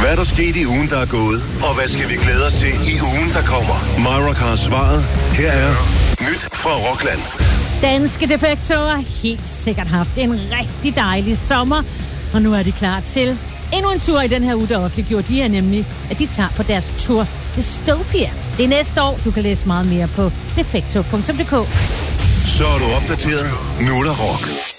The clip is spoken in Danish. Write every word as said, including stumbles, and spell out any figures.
Hvad er der sket i ugen, der er gået? Og hvad skal vi glæde os til i ugen, der kommer? Myrock har svaret. Her er nyt fra Rockland. Danske Defektorer har helt sikkert haft en rigtig dejlig sommer, og nu er de klar til endnu en tur i den her uge, der offentliggjorde de er nemlig, at de tager på deres tur Dystopia. Det er næste år. Du kan læse meget mere på defektor punktum d k. Så er du opdateret. Nu er der rock.